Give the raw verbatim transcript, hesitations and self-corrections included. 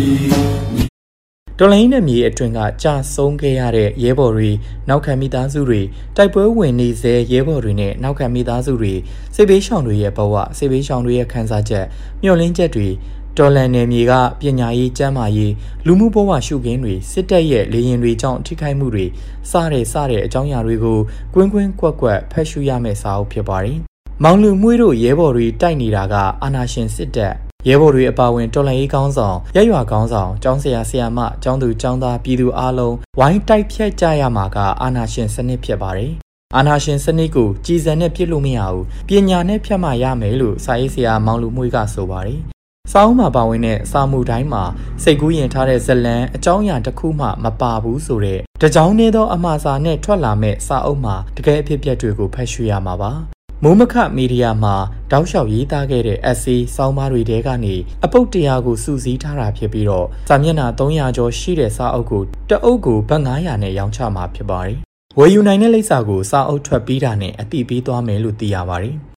တော်လိုင်းနဲ့မြေအတွင်းကကြာဆုံးခဲ့ရတဲ့ရဲဘော်တွေနောက်ခံမိသားစုတွေတိုက်ပွဲဝင်နေစေရဲဘော်တွေနဲ့နောက်ခံမိသားစုတွေစစ်ဘေးရှောင်တွေရဲ့ဘဝစစ်ဘေးရှောင်တွေရဲ့ခံစားချက်မျှော်လင့်ချက်တွေတော်လန်နယ်မြေကပညာရေးကျန်းမာရေးလူမှုဘဝရှုခင်းတွေစစ်တပ်ရဲ့လေရင်တွေကြောင့်ထိခိုက်မှုတွေစတဲ့စတဲ့အကြောင်းအရာတွေကိုကွင်းကွင်းကွက်ကွက်ဖတ်ရှုရမယ့်စာအုပ်ဖြစ်ပါတယ်။မောင်လူမွှေးတို့ရဲဘော်တွေတိုက်နေတာကအာဏာရှင်စစ်တပ်ရဲဘော်တွေအပါအဝင်တော်လှန်ရေးကောင်းဆောင်ရက်ရွာကောင်းဆောင်ကျောင်းဆရာဆရာမကျောင်းသူကျောင်းသားပြည်သူအားလုံးဝိုင်းတိုက်ဖြတ်ကြရမှာကအာဏာရှင်စနစ်ဖြစ်ပါတယ်။အာဏာရှင်စနစ်ကိုကြည်စံနဲ့ပြစ်လို့မရဘူး။ပညာနဲ့ဖြတ်မှရမယ်လို့စာရေးဆရာမောင်လူမွှေးကဆိုပါတယ်။စာအုပ်မှာပါဝင်တဲ့စာမှုတိုင်းမှာစိတ်ကူးရင်ထားတဲ့ဇလံအကြောင်းအရာတစ်ခုမှမပါဘူးဆိုတဲ့တကြောင်နေသောအမှားစာနဲ့ထွက်လာမဲ့စာအုပ်မှာတကယ်အဖြစ်အပျက်တွေကိုဖတ်ရှုရမှာပါ။မိုးမခမီဒီယာမှာတောက်လျှောက်ရေးသားခဲ့တဲ့ essay ဆောင်းပါးတွေထဲကနေအပုတ်တရားကိုစုစည်းထားတာဖြစ်ပြီးတော့စာမျက်နှာသုံးရာကျော်ရှိတဲ့စာအုပ်ကိုတအုပ်ကိုဘတ်ငါးရာနဲ့ရောင်းချမှာဖြစ်ပါတယ်။ဝယ်ယူနိုင်တဲ့လိပ်စာကိုစာအုပ်ထွက်ပြီးတာနဲ့အတိပေးသွားမယ်လို့သိရပါတယ်။